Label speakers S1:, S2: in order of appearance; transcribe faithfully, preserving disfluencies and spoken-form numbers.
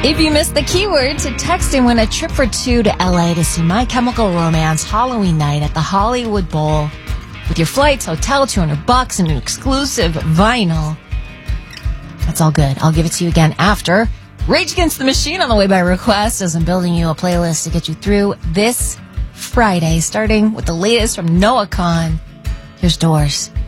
S1: If you missed the keyword to text and win a trip for two to L A to see My Chemical Romance Halloween night at the Hollywood Bowl with your flights, hotel, two hundred bucks, and an exclusive vinyl. That's all good. I'll give it to you again after Rage Against the Machine on the way by request, as I'm building you a playlist to get you through this Friday, starting with the latest from Noah Kahan. Here's Doors.